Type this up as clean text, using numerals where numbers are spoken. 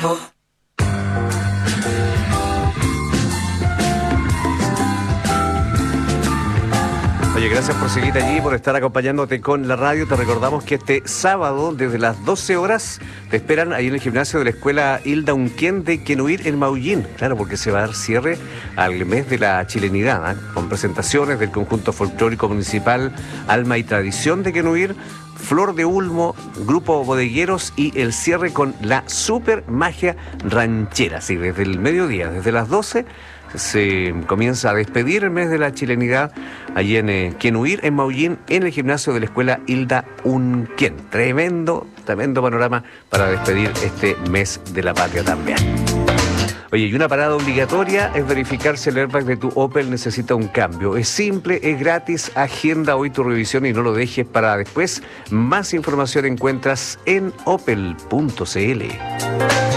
nuevo. Oye, gracias por seguir allí, por estar acompañándote con la radio. Te recordamos que este sábado, desde las 12 horas, te esperan ahí en el gimnasio de la Escuela Hilda Unquén de Quenuir en Maullín. Claro, porque se va a dar cierre al mes de la chilenidad, con presentaciones del conjunto folclórico municipal Alma y Tradición de Quenuir, Flor de Ulmo, Grupo Bodegueros y el cierre con la super magia ranchera. Sí, desde el mediodía, desde las 12 se comienza a despedir el mes de la chilenidad allí en Quenuir, en Maullín, en el gimnasio de la Escuela Hilda Unquén. Tremendo panorama para despedir este mes de la patria también. Oye, y una parada obligatoria es verificar si el airbag de tu Opel necesita un cambio. Es simple, es gratis, agenda hoy tu revisión y no lo dejes para después. Más información encuentras en opel.cl.